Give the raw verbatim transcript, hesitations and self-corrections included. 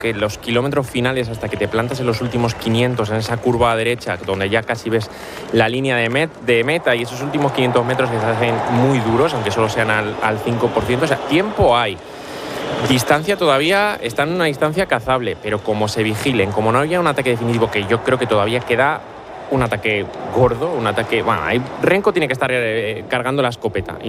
que los kilómetros finales hasta que te plantas en los últimos quinientos en esa curva derecha, donde ya casi ves la línea de, met, de meta y esos últimos quinientos metros que se hacen muy duros, aunque solo sean al, al cinco por ciento. O sea, tiempo hay. Distancia todavía está en una distancia cazable, pero como se vigilen, como no haya un ataque definitivo, que yo creo que todavía queda un ataque gordo, un ataque... Bueno, ahí Renko tiene que estar eh, cargando la escopeta.